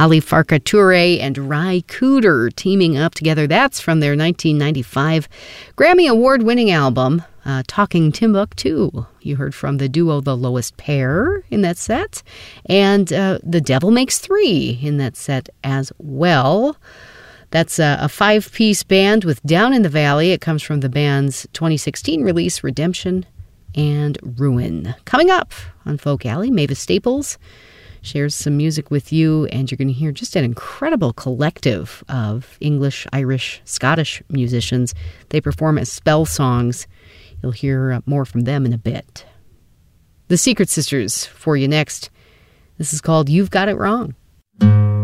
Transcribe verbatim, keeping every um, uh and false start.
Ali Farka Touré and Ry Cooder teaming up together. That's from their nineteen ninety-five Grammy Award-winning album, uh, Talking Timbuktu. You heard from the duo The Lowest Pair in that set, and uh, The Devil Makes Three in that set as well. That's a, a five-piece band with Down in the Valley. It comes from the band's twenty sixteen release, Redemption and Ruin. Coming up on Folk Alley, Mavis Staples shares some music with you, and you're going to hear just an incredible collective of English, Irish, Scottish musicians. They perform as spell songs. You'll hear more from them in a bit. The Secret Sisters for you next. This is called You've Got It Wrong.